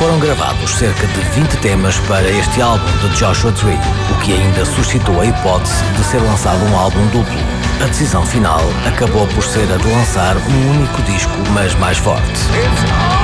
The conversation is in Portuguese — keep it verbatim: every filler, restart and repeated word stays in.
Foram gravados cerca de vinte temas para este álbum de Joshua Tree, o que ainda suscitou a hipótese de ser lançado um álbum duplo. A decisão final acabou por ser a de lançar um único disco, mas mais forte.